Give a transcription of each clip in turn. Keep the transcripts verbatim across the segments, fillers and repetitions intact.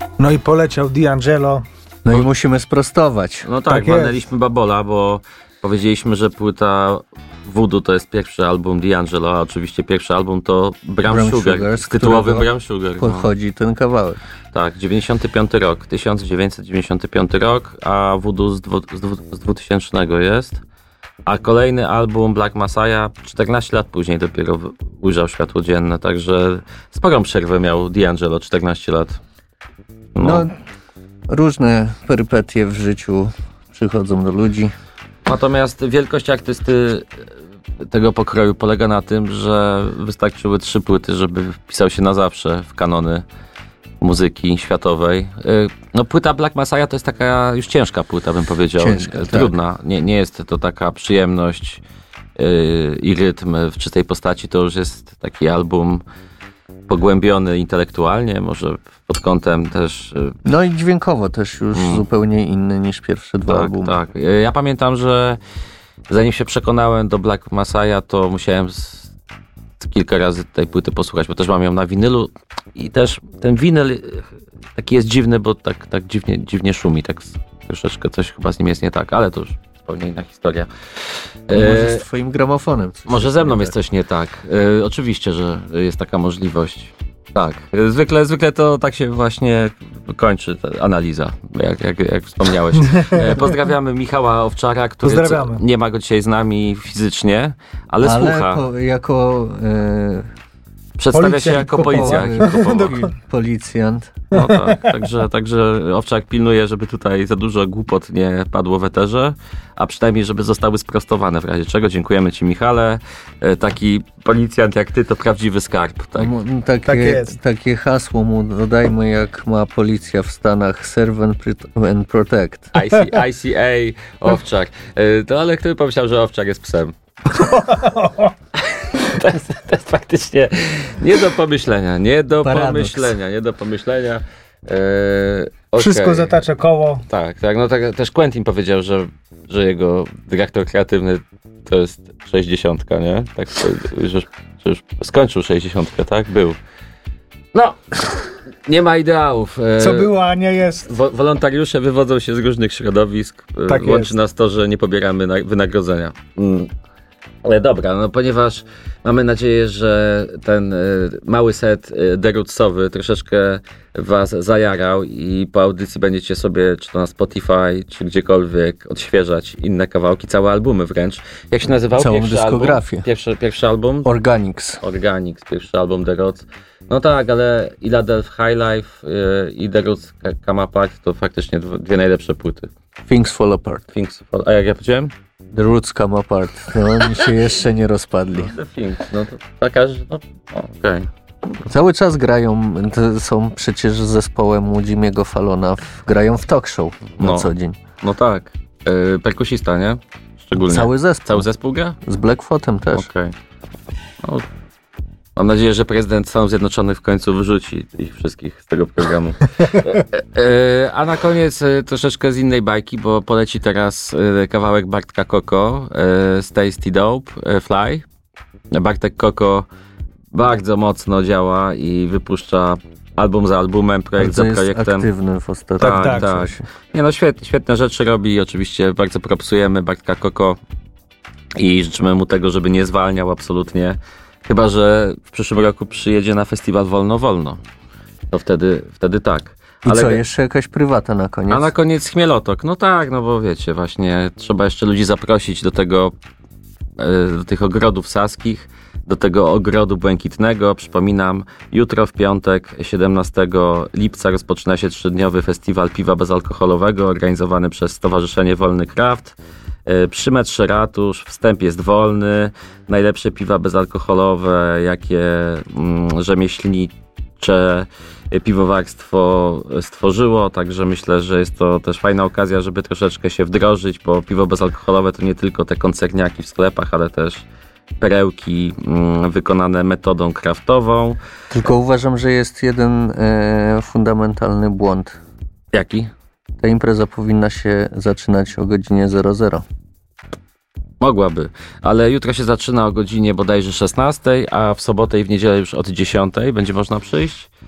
No i poleciał D'Angelo. No i musimy sprostować. No tak, Tak walnęliśmy Babola, bo powiedzieliśmy, że płyta Voodoo to jest pierwszy album D'Angelo, a oczywiście pierwszy album to Brown, Brown Sugar, Sugar, z tytułowym którego Brown Sugar. Pochodzi No. ten kawałek. Tak, dziewięćdziesiąty piąty rok, tysiąc dziewięćset dziewięćdziesiąty piąty rok, a Voodoo z, dwu, z, dwu, z dwutysięcznego jest. A kolejny album Black Messiah czternaście lat później dopiero ujrzał światło dzienne, także sporą przerwę miał D'Angelo, czternaście lat. No. No, różne perypetie w życiu przychodzą do ludzi. Natomiast wielkość artysty tego pokroju polega na tym, że wystarczyły trzy płyty, żeby wpisał się na zawsze w kanony muzyki światowej. No, płyta Black Messiah to jest taka już ciężka płyta, bym powiedział. Ciężka, Trudna. Tak. Nie, nie jest to taka przyjemność yy, i rytm w czystej postaci. To już jest taki album pogłębiony intelektualnie, może pod kątem też... Yy, No i dźwiękowo też już mm. zupełnie inny niż pierwsze dwa tak, albumy. Tak, ja pamiętam, że zanim się przekonałem do Black Messiah, to musiałem z, kilka razy tej płyty posłuchać, bo też mam ją na winylu i też ten winyl taki jest dziwny, bo tak, tak dziwnie, dziwnie szumi, tak troszeczkę coś chyba z nim jest nie tak, ale to już zupełnie inna historia. Może z twoim gramofonem. Może ze mną jest coś nie tak. E, oczywiście, że jest taka możliwość. Tak, zwykle, zwykle to tak się właśnie kończy ta analiza, jak, jak, jak wspomniałeś. E, pozdrawiamy Michała Owczara, który co, nie ma go dzisiaj z nami fizycznie, ale, ale słucha. Po, jako... E... Przedstawia Policjant się jako Kopowa. policja. Policjant. No tak, także, także Owczak pilnuje, żeby tutaj za dużo głupot nie padło w eterze, a przynajmniej, żeby zostały sprostowane, w razie czego. Dziękujemy ci, Michale. Taki policjant jak ty to prawdziwy skarb. Tak, no, takie, tak jest. Takie hasło mu dodajmy, jak ma policja w Stanach, serve and protect. I C A, Owczak. To ale kto by pomyślał, że Owczak jest psem? To jest, to jest faktycznie nie do pomyślenia, nie do Paradoks. pomyślenia, nie do pomyślenia. Eee, okay. Wszystko zatacza koło. Tak, tak, no tak, też Quentin powiedział, że, że jego dyrektor kreatywny to jest sześćdziesiątka, nie? Tak, że, że już skończył sześćdziesiątkę, tak? Był. No, nie ma ideałów. Eee, Co było, a nie jest. wo- wolontariusze wywodzą się z różnych środowisk. Tak Łączy jest. nas to, że nie pobieramy na- wynagrodzenia. Mm. Ale dobra, no ponieważ mamy nadzieję, że ten y, mały set y, derutsowy troszeczkę was zajarał i po audycji będziecie sobie, czy to na Spotify, czy gdziekolwiek odświeżać inne kawałki, całe albumy wręcz. Jak się nazywał? Całą pierwszy dyskografię. Album? Pierwszy, pierwszy album? Organics. Organics, pierwszy album The Roots. No tak, ale Philadelphia High Life y, i The Roots Come Apart to faktycznie dwie, dwie najlepsze płyty. Things Fall Apart. Things Fall, a jak ja powiedziałem? The Roots Come Apart. No, oni się jeszcze nie rozpadli. The Things, no to taka, że no, okej. Okay. Cały czas grają, to są przecież zespołem Jimmy'ego Fallona, w, grają w talk show na No. co dzień. No tak. Yy, perkusista, nie? Szczególnie. Cały zespół. Cały zespół gra? Z Blackfootem też. Okej. Okay. No, mam nadzieję, że prezydent Stanów Zjednoczonych w końcu wyrzuci ich wszystkich z tego programu. e, a na koniec e, troszeczkę z innej bajki, bo poleci teraz e, kawałek Bartka Koko e, z Tasty Dope, e, Fly. Bartek Koko bardzo mocno działa i wypuszcza album za albumem, projekt Bardzo za jest projektem. aktywny w ostatnim Tak, tak. tak. Nie no, świetne, świetne rzeczy robi i oczywiście bardzo propsujemy Bartka Koko i życzymy mu tego, żeby nie zwalniał absolutnie. Chyba że w przyszłym roku przyjedzie na festiwal Wolno Wolno. To wtedy, wtedy tak. I Ale... co, jeszcze jakaś prywata na koniec? A na koniec Chmielotok. No tak, no bo wiecie, właśnie trzeba jeszcze ludzi zaprosić do tego, do tych ogrodów saskich, do tego ogrodu błękitnego. Przypominam, jutro w piątek, siedemnastego lipca rozpoczyna się trzydniowy festiwal piwa bezalkoholowego organizowany przez Stowarzyszenie Wolny Kraft. Przy metrze ratusz, wstęp jest wolny, najlepsze piwa bezalkoholowe, jakie mm, rzemieślnicze piwowarstwo stworzyło, także myślę, że jest to też fajna okazja, żeby troszeczkę się wdrożyć, bo piwo bezalkoholowe to nie tylko te koncerniaki w sklepach, ale też perełki mm, wykonane metodą kraftową. Tylko uważam, że jest jeden e, fundamentalny błąd. Jaki? Ta impreza powinna się zaczynać o godzinie zero zero. Mogłaby, ale jutro się zaczyna o godzinie bodajże szesnastej, a w sobotę i w niedzielę już od dziesiątej będzie można przyjść.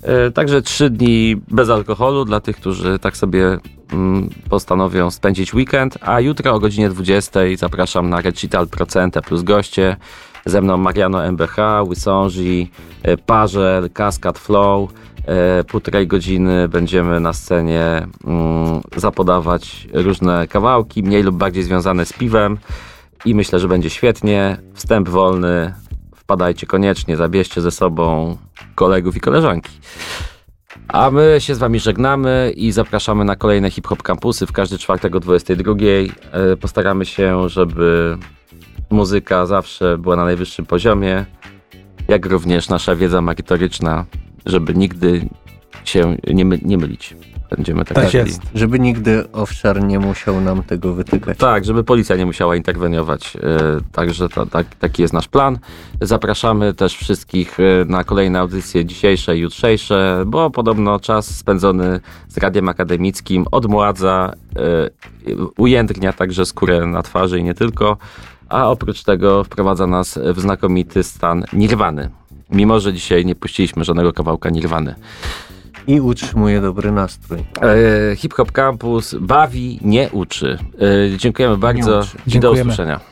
E, Także trzy dni bez alkoholu dla tych, którzy tak sobie mm, postanowią spędzić weekend, a jutro o godzinie dwudziestej zapraszam na recital Procente plus goście. Ze mną Mariano M B H, Wysążi, e, Parzel, Cascade Flow. E, półtorej godziny będziemy na scenie mm, zapodawać różne kawałki, mniej lub bardziej związane z piwem i myślę, że będzie świetnie. Wstęp wolny. Wpadajcie koniecznie, zabierzcie ze sobą kolegów i koleżanki. A my się z wami żegnamy i zapraszamy na kolejne Hip Hop Campusy w każdy czwartek o dwudziestej drugiej. Postaramy się, żeby muzyka zawsze była na najwyższym poziomie, jak również nasza wiedza merytoryczna, żeby nigdy się nie, my, nie mylić. Będziemy tak, Tak jest. Żeby nigdy Offshore nie musiał nam tego wytykać. Tak, żeby policja nie musiała interweniować. Także to, tak, taki jest nasz plan. Zapraszamy też wszystkich na kolejne audycje dzisiejsze i jutrzejsze, bo podobno czas spędzony z Radiem Akademickim odmładza, ujędrnia także skórę na twarzy i nie tylko, a oprócz tego wprowadza nas w znakomity stan Nirwany. Mimo że dzisiaj nie puściliśmy żadnego kawałka Nirwany. I utrzymuje dobry nastrój. E, Hip Hop Campus bawi, nie uczy. E, dziękujemy bardzo uczy. i do Dziękujemy. usłyszenia.